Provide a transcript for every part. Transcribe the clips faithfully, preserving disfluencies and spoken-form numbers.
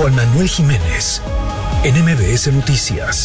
Juan Manuel Jiménez, en M B S Noticias.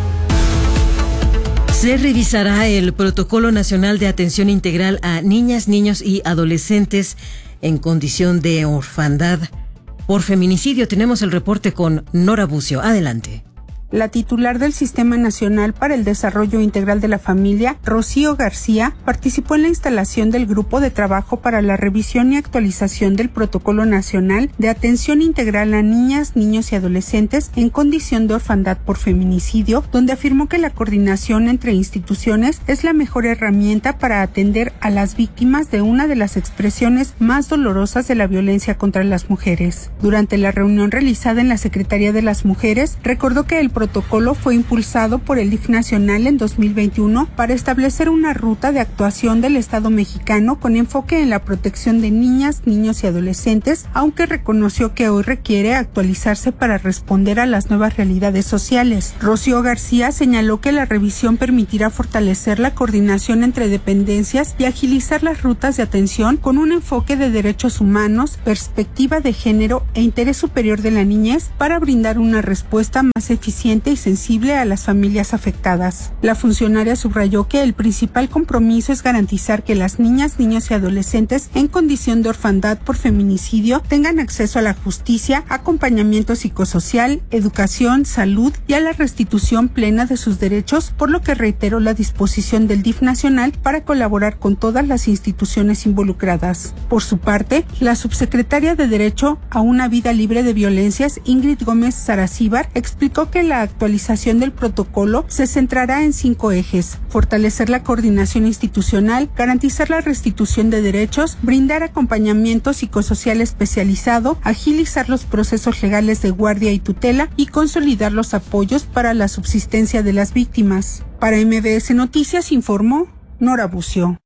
Se revisará el Protocolo Nacional de Atención Integral a Niñas, Niños y Adolescentes en condición de orfandad por feminicidio. Tenemos el reporte con Nora Bucio. Adelante. La titular del Sistema Nacional para el Desarrollo Integral de la Familia, Rocío García, participó en la instalación del Grupo de Trabajo para la Revisión y Actualización del Protocolo Nacional de Atención Integral a Niñas, Niños y Adolescentes en condición de orfandad por feminicidio, donde afirmó que la coordinación entre instituciones es la mejor herramienta para atender a las víctimas de una de las expresiones más dolorosas de la violencia contra las mujeres. Durante la reunión realizada en la Secretaría de las Mujeres, recordó que el protocolo fue impulsado por el D I F nacional en dos mil veintiuno para establecer una ruta de actuación del Estado mexicano con enfoque en la protección de niñas, niños y adolescentes, aunque reconoció que hoy requiere actualizarse para responder a las nuevas realidades sociales. Rocío García señaló que la revisión permitirá fortalecer la coordinación entre dependencias y agilizar las rutas de atención con un enfoque de derechos humanos, perspectiva de género e interés superior de la niñez para brindar una respuesta más eficiente y sensible a las familias afectadas. La funcionaria subrayó que el principal compromiso es garantizar que las niñas, niños y adolescentes en condición de orfandad por feminicidio tengan acceso a la justicia, acompañamiento psicosocial, educación, salud y a la restitución plena de sus derechos, por lo que reiteró la disposición del D I F nacional para colaborar con todas las instituciones involucradas. Por su parte, la subsecretaria de Derecho a una Vida Libre de Violencias, Ingrid Gómez Saracíbar, explicó que la actualización del protocolo se centrará en cinco ejes: fortalecer la coordinación institucional, garantizar la restitución de derechos, brindar acompañamiento psicosocial especializado, agilizar los procesos legales de guardia y tutela y consolidar los apoyos para la subsistencia de las víctimas. Para M B S Noticias informó Nora Bucio.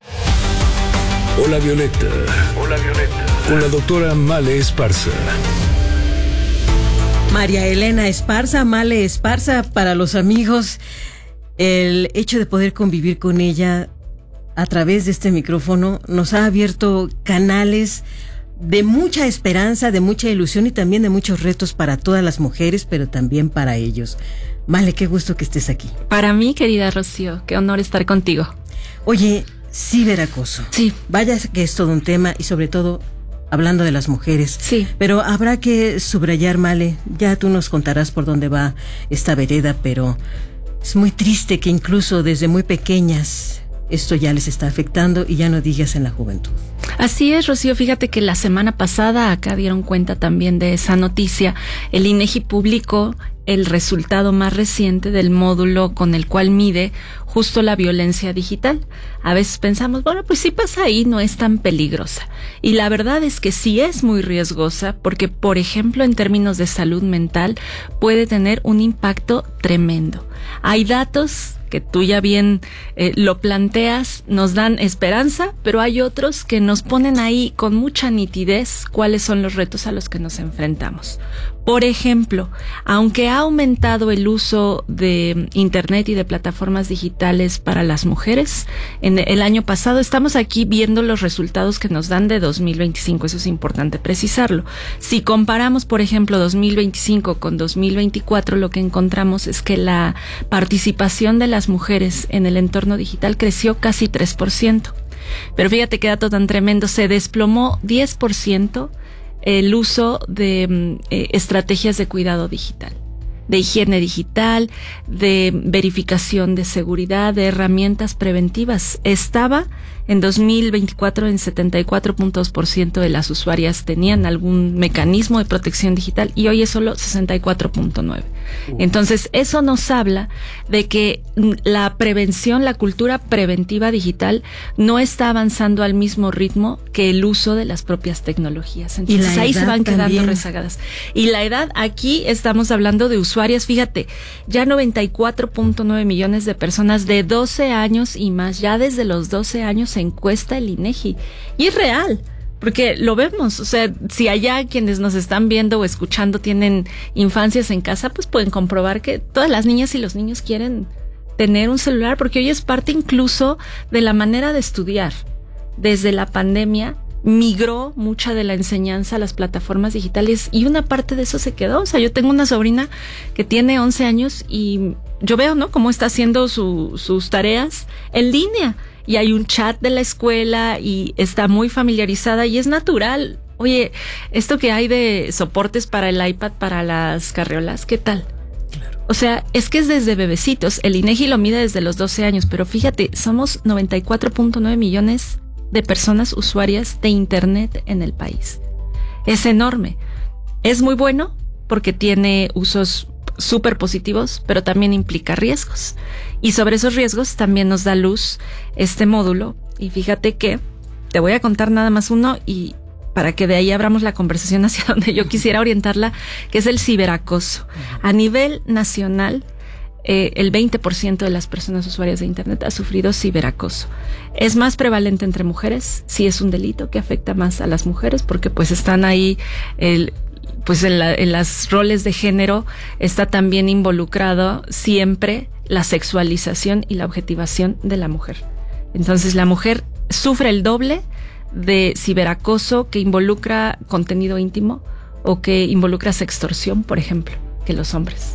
Hola Violeta. Hola Violeta. Con la doctora Male Esparza. María Elena Esparza, Male Esparza, para los amigos, el hecho de poder convivir con ella a través de este micrófono nos ha abierto canales de mucha esperanza, de mucha ilusión y también de muchos retos para todas las mujeres, pero también para ellos. Male, qué gusto que estés aquí. Para mí, querida Rocío, qué honor estar contigo. Oye, ciberacoso. Sí. Vaya que es todo un tema y sobre todo hablando de las mujeres. Sí. Pero habrá que subrayar, Male, ya tú nos contarás por dónde va esta vereda, pero es muy triste que incluso desde muy pequeñas esto ya les está afectando y ya no digas en la juventud. Así es, Rocío, fíjate que la semana pasada acá dieron cuenta también de esa noticia. El INEGI publicó el resultado más reciente del módulo con el cual mide justo la violencia digital. A veces pensamos, bueno, pues si pasa ahí no es tan peligrosa. Y la verdad es que sí es muy riesgosa porque, por ejemplo, en términos de salud mental puede tener un impacto tremendo. Hay datos que tú ya bien eh, lo planteas, nos dan esperanza, pero hay otros que nos ponen ahí con mucha nitidez cuáles son los retos a los que nos enfrentamos. Por ejemplo, aunque ha aumentado el uso de Internet y de plataformas digitales para las mujeres, en el año pasado estamos aquí viendo los resultados que nos dan de dos mil veinticinco, eso es importante precisarlo. Si comparamos, por ejemplo, dos mil veinticinco con dos mil veinticuatro, lo que encontramos es que la participación de las mujeres en el entorno digital creció casi tres por ciento. Pero fíjate qué dato tan tremendo, se desplomó diez por ciento el uso de eh, estrategias de cuidado digital, de higiene digital, de verificación de seguridad, de herramientas preventivas. Estaba en dos mil veinticuatro en setenta y cuatro punto dos por ciento de las usuarias tenían algún mecanismo de protección digital y hoy es solo sesenta y cuatro punto nueve. Entonces, eso nos habla de que la prevención, la cultura preventiva digital no está avanzando al mismo ritmo que el uso de las propias tecnologías. Entonces, ahí se van quedando también rezagadas. Y la edad, aquí estamos hablando de usuarias, fíjate, ya noventa y cuatro punto nueve millones de personas de doce años y más, ya desde los doce años se encuesta el INEGI. Y es real. Porque lo vemos, o sea, si allá quienes nos están viendo o escuchando tienen infancias en casa, pues pueden comprobar que todas las niñas y los niños quieren tener un celular, porque hoy es parte incluso de la manera de estudiar. Desde la pandemia, migró mucha de la enseñanza a las plataformas digitales y una parte de eso se quedó. O sea, yo tengo una sobrina que tiene once años y yo veo, ¿no?, cómo está haciendo su, sus tareas en línea y hay un chat de la escuela y está muy familiarizada y es natural. Oye, esto que hay de soportes para el iPad, para las carriolas, ¿qué tal? Claro. O sea, es que es desde bebecitos. El INEGI lo mide desde los doce años, pero fíjate, somos noventa y cuatro punto nueve millones de personas usuarias de Internet en el país. Es enorme. Es muy bueno porque tiene usos súper positivos, pero también implica riesgos. Y sobre esos riesgos también nos da luz este módulo. Y fíjate que te voy a contar nada más uno y para que de ahí abramos la conversación hacia donde yo quisiera orientarla, que es el ciberacoso. A nivel nacional, eh, el veinte por ciento de las personas usuarias de Internet ha sufrido ciberacoso. Es más prevalente entre mujeres, sí es un delito que afecta más a las mujeres, porque pues están ahí, el, pues en, la, en las roles de género está también involucrado siempre la sexualización y la objetivación de la mujer. Entonces la mujer sufre el doble de ciberacoso que involucra contenido íntimo o que involucra sextorsión, por ejemplo, que los hombres.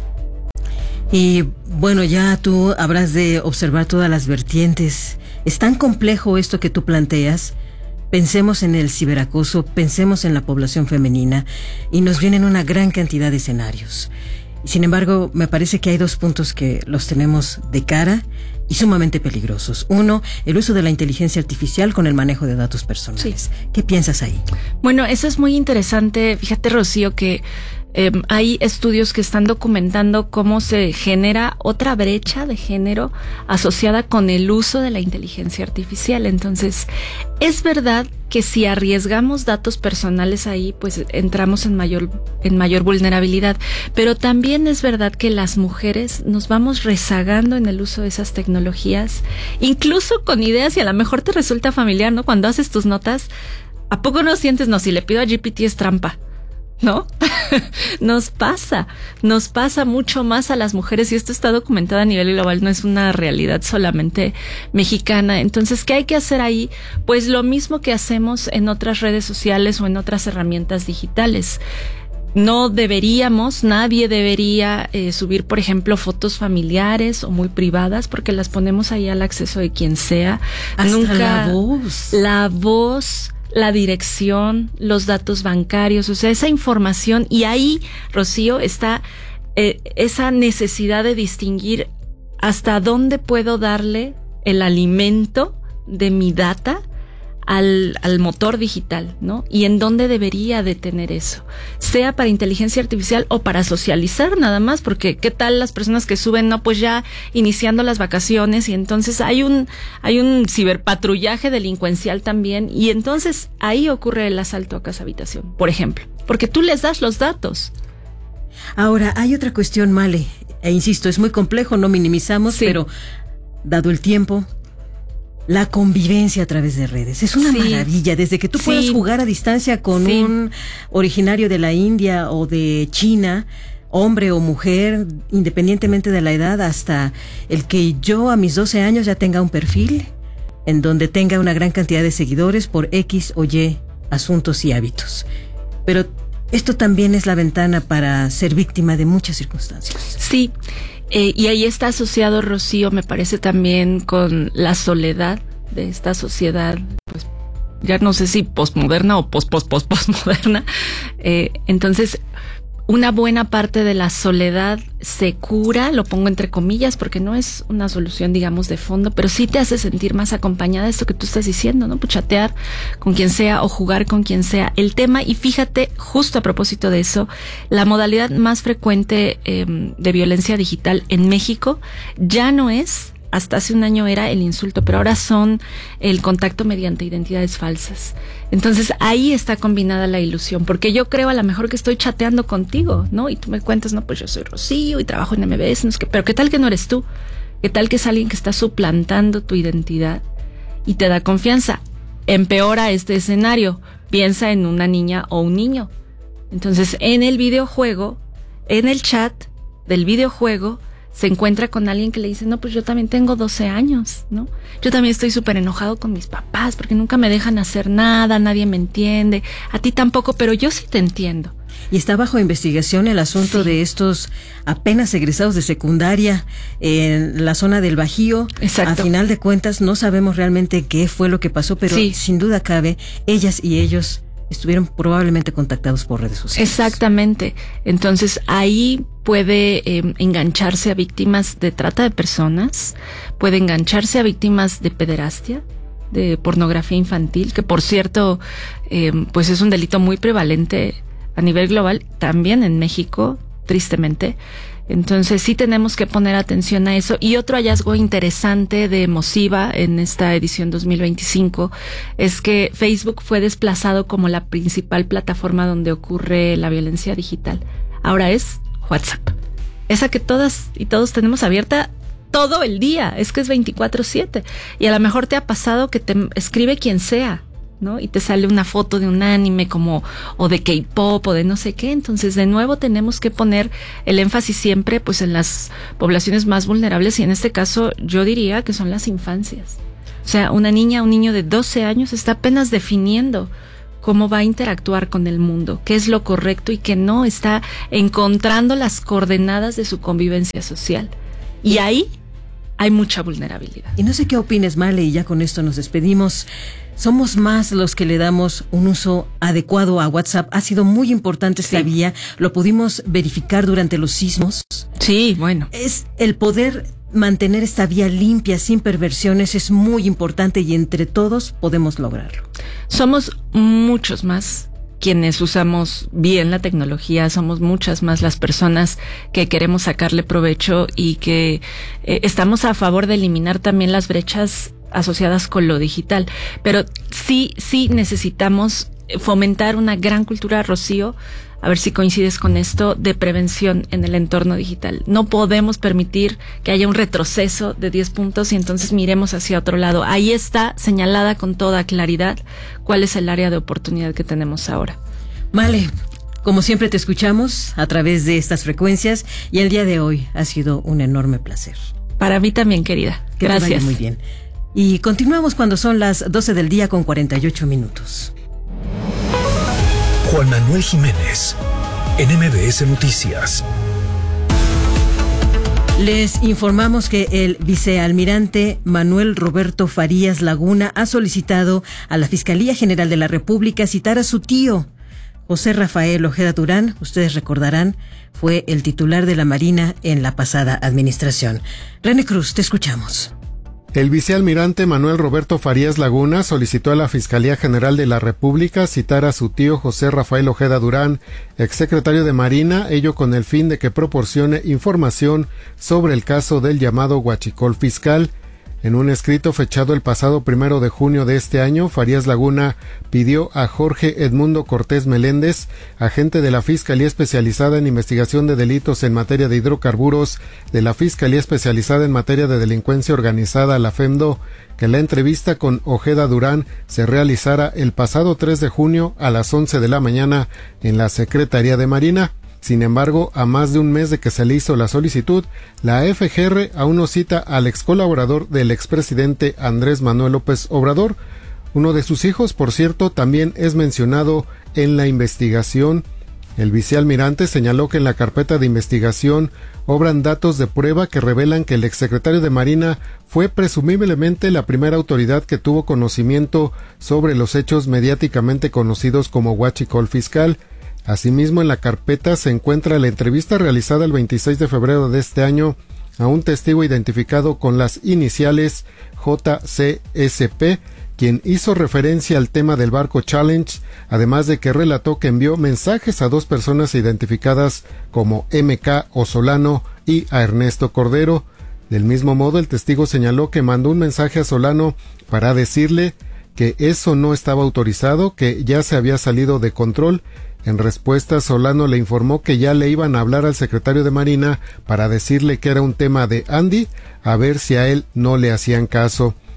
Y bueno, ya tú habrás de observar todas las vertientes. Es tan complejo esto que tú planteas. Pensemos en el ciberacoso, pensemos en la población femenina y nos vienen una gran cantidad de escenarios. Sin embargo, me parece que hay dos puntos que los tenemos de cara y sumamente peligrosos. Uno, el uso de la inteligencia artificial con el manejo de datos personales. Sí. ¿Qué piensas ahí? Bueno, eso es muy interesante. Fíjate, Rocío, que eh, hay estudios que están documentando cómo se genera otra brecha de género asociada con el uso de la inteligencia artificial. Entonces, es verdad que si arriesgamos datos personales ahí, pues entramos en mayor, en mayor vulnerabilidad. Pero también es verdad que las mujeres nos vamos rezagando en el uso de esas tecnologías, incluso con ideas y a lo mejor te resulta familiar, ¿no? Cuando haces tus notas, ¿a poco no sientes, no, si le pido a G P T es trampa? ¿No? Nos pasa, nos pasa mucho más a las mujeres y esto está documentado a nivel global, no es una realidad solamente mexicana. Entonces, ¿qué hay que hacer ahí? Pues lo mismo que hacemos en otras redes sociales o en otras herramientas digitales. No deberíamos, nadie debería eh, subir, por ejemplo, fotos familiares o muy privadas porque las ponemos ahí al acceso de quien sea. Hasta Nunca, la voz. La voz. La dirección, los datos bancarios, o sea, esa información. Y ahí, Rocío, está eh, esa necesidad de distinguir hasta dónde puedo darle el alimento de mi data al, al motor digital, ¿no? Y en dónde debería de tener eso, sea para inteligencia artificial o para socializar nada más, porque qué tal las personas que suben, no, pues ya iniciando las vacaciones y entonces hay un, hay un ciberpatrullaje delincuencial también y entonces ahí ocurre el asalto a casa habitación, por ejemplo, porque tú les das los datos. Ahora, hay otra cuestión, Male, e insisto, es muy complejo, no minimizamos, sí. Pero dado el tiempo, la convivencia a través de redes es una sí. maravilla, desde que tú sí. puedas jugar a distancia con sí. un originario de la India o de China, hombre o mujer, independientemente de la edad, hasta el que yo a mis doce años ya tenga un perfil en donde tenga una gran cantidad de seguidores por X o Y asuntos y hábitos. Pero esto también es la ventana para ser víctima de muchas circunstancias. Sí. Eh, y ahí está asociado, Rocío, me parece también con la soledad de esta sociedad, pues ya no sé si posmoderna o pos pos pos posmoderna. Eh, entonces, una buena parte de la soledad se cura, lo pongo entre comillas, porque no es una solución, digamos, de fondo, pero sí te hace sentir más acompañada de esto que tú estás diciendo, ¿no? Pues chatear con quien sea o jugar con quien sea. El tema, y fíjate, justo a propósito de eso, la modalidad más frecuente eh, de violencia digital en México ya no es, hasta hace un año era el insulto, pero ahora son el contacto mediante identidades falsas. Entonces ahí está combinada la ilusión, porque yo creo a lo mejor que estoy chateando contigo, ¿no? Y tú me cuentas, no, pues yo soy Rocío y trabajo en M B S, no es que, pero ¿qué tal que no eres tú? ¿Qué tal que es alguien que está suplantando tu identidad y te da confianza? Empeora este escenario, piensa en una niña o un niño. Entonces en el videojuego, en el chat del videojuego, se encuentra con alguien que le dice, no, pues yo también tengo doce años, ¿no? Yo también estoy súper enojado con mis papás porque nunca me dejan hacer nada, nadie me entiende, a ti tampoco, pero yo sí te entiendo. Y está bajo investigación el asunto sí. de estos apenas egresados de secundaria en la zona del Bajío. Exacto. A final de cuentas no sabemos realmente qué fue lo que pasó, pero sí. sin duda cabe, ellas y ellos estuvieron probablemente contactados por redes sociales. Exactamente. Entonces ahí puede eh, engancharse a víctimas de trata de personas, puede engancharse a víctimas de pederastia, de pornografía infantil, que por cierto, eh, pues es un delito muy prevalente a nivel global, también en México, tristemente. Entonces sí tenemos que poner atención a eso. Y otro hallazgo interesante de Mosiva en esta edición dos mil veinticinco es que Facebook fue desplazado como la principal plataforma donde ocurre la violencia digital. Ahora es WhatsApp. Esa que todas y todos tenemos abierta todo el día. Es que es veinticuatro siete. Y a lo mejor te ha pasado que te escribe quien sea, ¿no? Y te sale una foto de un anime como, o de K-pop, o de no sé qué. Entonces, de nuevo, tenemos que poner el énfasis siempre, pues, en las poblaciones más vulnerables, y en este caso, yo diría que son las infancias. O sea, una niña, un niño de doce años está apenas definiendo cómo va a interactuar con el mundo, qué es lo correcto y qué no, está encontrando las coordenadas de su convivencia social. Y ahí hay mucha vulnerabilidad. Y no sé qué opines, Male, y ya con esto nos despedimos. Somos más los que le damos un uso adecuado a WhatsApp. Ha sido muy importante esta sí. vía. Lo pudimos verificar durante los sismos. Sí, bueno. Es el poder mantener esta vía limpia, sin perversiones, es muy importante y entre todos podemos lograrlo. Somos muchos más quienes usamos bien la tecnología, somos muchas más las personas que queremos sacarle provecho y que eh, estamos a favor de eliminar también las brechas asociadas con lo digital, pero sí, sí necesitamos fomentar una gran cultura, Rocío, a ver si coincides con esto, de prevención en el entorno digital. No podemos permitir que haya un retroceso de diez puntos y entonces miremos hacia otro lado. Ahí está señalada con toda claridad cuál es el área de oportunidad que tenemos ahora. Male, como siempre te escuchamos a través de estas frecuencias y el día de hoy ha sido un enorme placer. Para mí también, querida. Que Gracias. Te vaya muy bien. Y continuamos cuando son las doce del día con cuarenta y ocho minutos. Juan Manuel Jiménez, en M B S Noticias. Les informamos que el vicealmirante Manuel Roberto Farías Laguna ha solicitado a la Fiscalía General de la República citar a su tío, José Rafael Ojeda Durán. Ustedes recordarán, fue el titular de la Marina en la pasada administración. René Cruz, te escuchamos. El vicealmirante Manuel Roberto Farías Laguna solicitó a la Fiscalía General de la República citar a su tío José Rafael Ojeda Durán, exsecretario de Marina, ello con el fin de que proporcione información sobre el caso del llamado huachicol fiscal. En un escrito fechado el pasado primero de junio de este año, Farías Laguna pidió a Jorge Edmundo Cortés Meléndez, agente de la Fiscalía Especializada en Investigación de Delitos en materia de hidrocarburos de la Fiscalía Especializada en materia de Delincuencia Organizada, la FEMDO, que la entrevista con Ojeda Durán se realizara el pasado tres de junio a las once de la mañana en la Secretaría de Marina. Sin embargo, a más de un mes de que se le hizo la solicitud, la F G R aún no cita al ex colaborador del expresidente Andrés Manuel López Obrador. Uno de sus hijos, por cierto, también es mencionado en la investigación. El vicealmirante señaló que en la carpeta de investigación obran datos de prueba que revelan que el exsecretario de Marina fue presumiblemente la primera autoridad que tuvo conocimiento sobre los hechos mediáticamente conocidos como huachicol fiscal. Asimismo, en la carpeta se encuentra la entrevista realizada el veintiséis de febrero de este año a un testigo identificado con las iniciales J C S P, quien hizo referencia al tema del barco Challenge, además de que relató que envió mensajes a dos personas identificadas como M K o Solano y a Ernesto Cordero. Del mismo modo, el testigo señaló que mandó un mensaje a Solano para decirle que eso no estaba autorizado, que ya se había salido de control. En respuesta, Solano le informó que ya le iban a hablar al secretario de Marina para decirle que era un tema de Andy, a ver si a él no le hacían caso.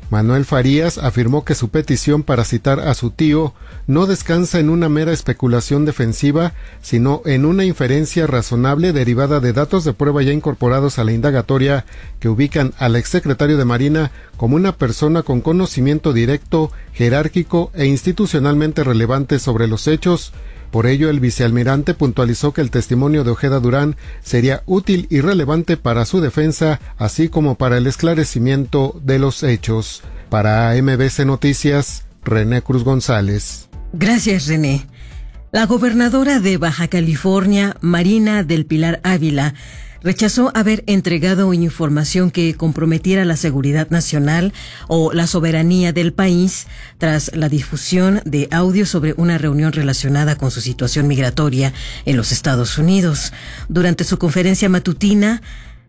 Manuel Farías afirmó que su petición para citar a su tío no descansa en una mera especulación defensiva, sino en una inferencia razonable derivada de datos de prueba ya incorporados a la indagatoria que ubican al exsecretario de Marina como una persona con conocimiento directo, jerárquico e institucionalmente relevante sobre los hechos. Por ello, el vicealmirante puntualizó que el testimonio de Ojeda Durán sería útil y relevante para su defensa, así como para el esclarecimiento de los hechos. Para M B C Noticias, René Cruz González. Gracias, René. La gobernadora de Baja California, Marina del Pilar Ávila, rechazó haber entregado información que comprometiera la seguridad nacional o la soberanía del país tras la difusión de audios sobre una reunión relacionada con su situación migratoria en los Estados Unidos. Durante su conferencia matutina,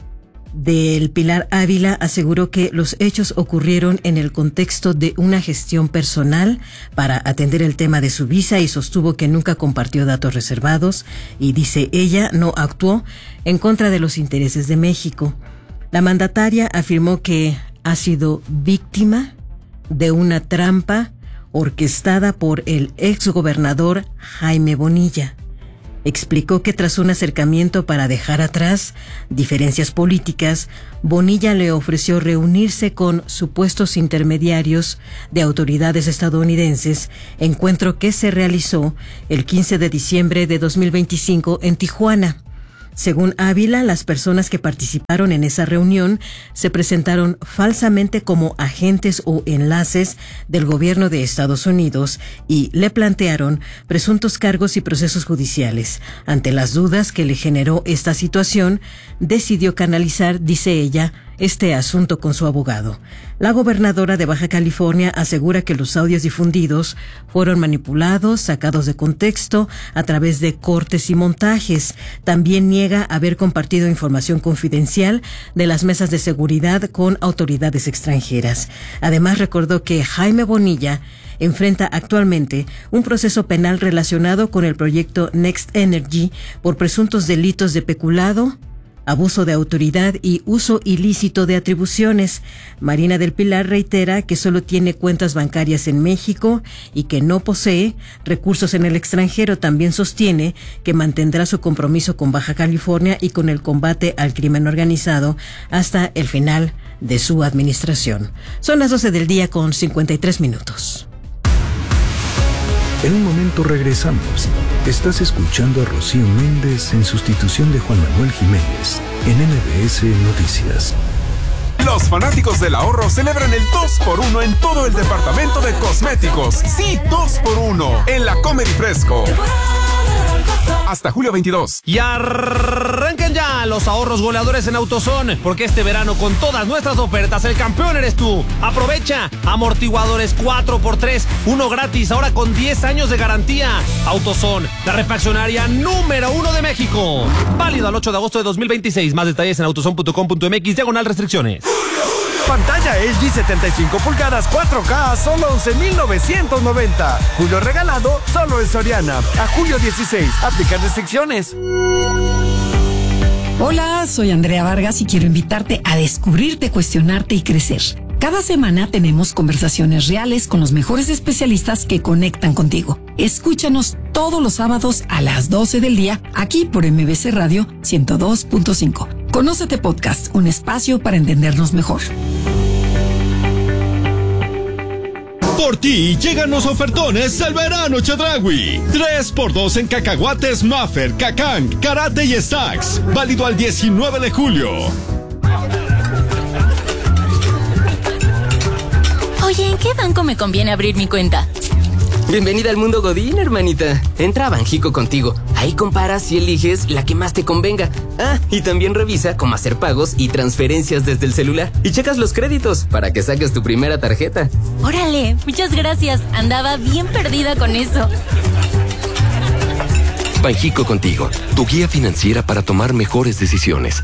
del Pilar Ávila aseguró que los hechos ocurrieron en el contexto de una gestión personal para atender el tema de su visa y sostuvo que nunca compartió datos reservados y, dice ella, no actuó en contra de los intereses de México. La mandataria afirmó que ha sido víctima de una trampa orquestada por el exgobernador Jaime Bonilla. Explicó que tras un acercamiento para dejar atrás diferencias políticas, Bonilla le ofreció reunirse con supuestos intermediarios de autoridades estadounidenses, encuentro que se realizó el quince de diciembre de dos mil veinticinco en Tijuana. Según Ávila, las personas que participaron en esa reunión se presentaron falsamente como agentes o enlaces del gobierno de Estados Unidos y le plantearon presuntos cargos y procesos judiciales. Ante las dudas que le generó esta situación, decidió canalizar, dice ella, este asunto con su abogado. La gobernadora de Baja California asegura que los audios difundidos fueron manipulados, sacados de contexto a través de cortes y montajes. También niega haber compartido información confidencial de las mesas de seguridad con autoridades extranjeras. Además, recordó que Jaime Bonilla enfrenta actualmente un proceso penal relacionado con el proyecto Next Energy por presuntos delitos de peculado, abuso de autoridad y uso ilícito de atribuciones. Marina del Pilar reitera que solo tiene cuentas bancarias en México y que no posee recursos en el extranjero. También sostiene que mantendrá su compromiso con Baja California y con el combate al crimen organizado hasta el final de su administración. Son las doce del día con cincuenta y tres minutos. En un momento regresamos. Estás escuchando a Rocío Méndez en sustitución de Juan Manuel Jiménez en M B S Noticias. Los fanáticos del ahorro celebran el dos por uno en todo el departamento de cosméticos. Sí, dos por uno en la Comedy Fresco. Hasta julio veintidós. Y arranquen ya los ahorros goleadores en AutoZone, porque este verano con todas nuestras ofertas el campeón eres tú. Aprovecha amortiguadores cuatro por tres, uno gratis, ahora con diez años de garantía. AutoZone, la refaccionaria número uno de México. Válido al ocho de agosto de dos mil veintiséis. Más detalles en autozone punto com punto mx, diagonal restricciones. Pantalla L G setenta y cinco pulgadas cuatro K a solo once mil novecientos noventa. Julio regalado solo en Soriana. A julio dieciséis. Aplicar restricciones. Hola, soy Andrea Vargas y quiero invitarte a descubrirte, cuestionarte y crecer. Cada semana tenemos conversaciones reales con los mejores especialistas que conectan contigo. Escúchanos todos los sábados a las doce del día aquí por M B C Radio ciento dos punto cinco. Conócete Podcast, un espacio para entendernos mejor. Por ti llegan los ofertones del verano Chedraui. tres por dos en cacahuates Maffer, Cacán, Karate y Stacks. Válido al diecinueve de julio. Oye, ¿en qué banco me conviene abrir mi cuenta? Bienvenida al mundo Godín, hermanita. Entra a Banjico Contigo. Ahí comparas y eliges la que más te convenga. Ah, y también revisa cómo hacer pagos y transferencias desde el celular. Y checas los créditos para que saques tu primera tarjeta. Órale, muchas gracias. Andaba bien perdida con eso. Banjico Contigo, tu guía financiera para tomar mejores decisiones.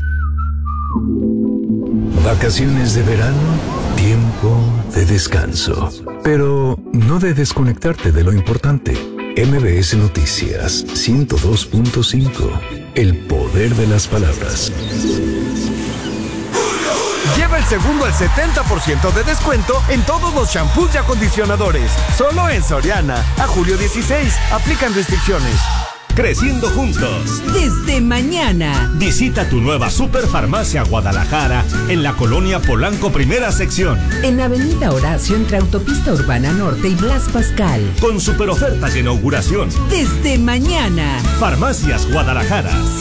Vacaciones de verano, tiempo de descanso. Pero no de desconectarte de lo importante. M B S Noticias ciento dos punto cinco. El poder de las palabras. Lleva el segundo al setenta por ciento de descuento en todos los shampoos y acondicionadores. Solo en Soriana. A julio dieciséis. Aplican restricciones. Creciendo juntos. Desde mañana. Visita tu nueva Superfarmacia Guadalajara en la colonia Polanco, primera sección. En Avenida Horacio, entre Autopista Urbana Norte y Blas Pascal. Con super ofertas de inauguración. Desde mañana. Farmacias Guadalajara.